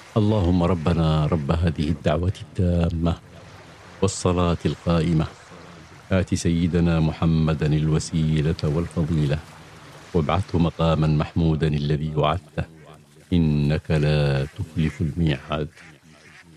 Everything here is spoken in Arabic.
اللهم ربنا رب هذه الدعوة التامة والصلاة القائمة، آت سيدنا محمدا الوسيلة والفضيلة، وابعثه مقاما محمودا الذي وعدته، إنك لا تخلف الميعاد.